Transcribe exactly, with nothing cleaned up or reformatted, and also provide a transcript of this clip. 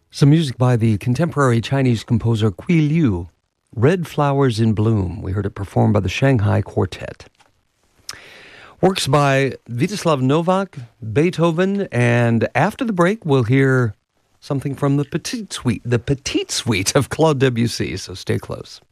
Some music by the contemporary Chinese composer Qui Liu, Red Flowers in Bloom. We heard it performed by the Shanghai Quartet. Works by Vítězslav Novák, Beethoven, and after the break, we'll hear something from the Petite Suite, the Petite Suite of Claude Debussy, so stay close.